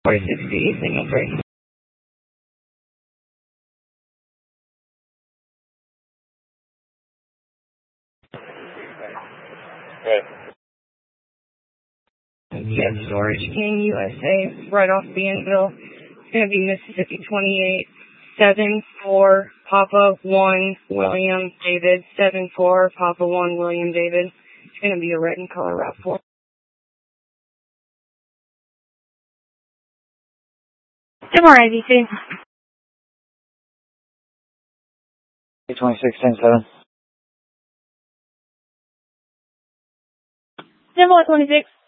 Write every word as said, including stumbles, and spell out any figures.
four sixty, signal three. Right. Yes, storage King, U S A, right off Bienville. It's going to be Mississippi twenty-eight, seven four, Papa one, William David, seven four, Papa one, William David. It's going to be a red and color route four. Similar I V C. twenty-six, ten seven. Similar twenty-six.